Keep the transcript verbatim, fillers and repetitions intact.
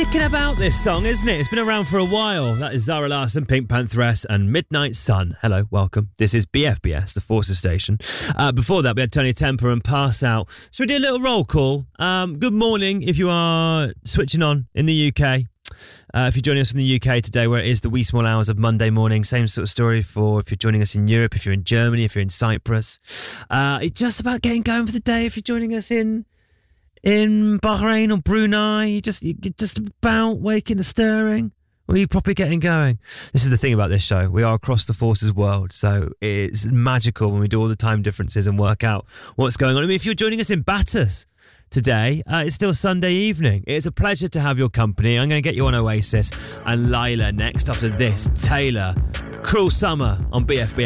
sticking about this song, isn't it? It's been around for a while. That is Zara Larsson, Pink Pantheress and Midnight Sun. Hello, welcome. This is B F B S, the Forces Station. Uh, before that, we had Tony Temper and Pass Out. So we do a little roll call. Um, good morning if you are switching on in the U K. Uh, if you're joining us from the U K today, where it is the wee small hours of Monday morning, same sort of story for if you're joining us in Europe, if you're in Germany, if you're in Cyprus. Uh, it's just about getting going for the day. If you're joining us in in Bahrain or Brunei, you just you're just about waking and stirring, or are you properly getting going? This is the thing about this show. We are across the forces world, so it's magical when we do all the time differences and work out what's going on. I mean, if you're joining us in Battus today, uh, it's still Sunday evening. It's a pleasure to have your company. I'm going to get you on Oasis and Lila next after this. Taylor, Cruel Summer on B F B.